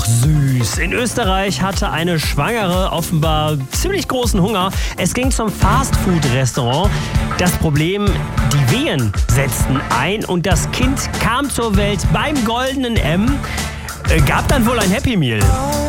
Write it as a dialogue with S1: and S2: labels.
S1: süß. In Österreich hatte eine Schwangere offenbar ziemlich großen Hunger. Es ging zum Fastfood-Restaurant. Das Problem, die Wehen setzten ein und das Kind kam zur Welt beim goldenen M. Gab dann wohl ein Happy Meal.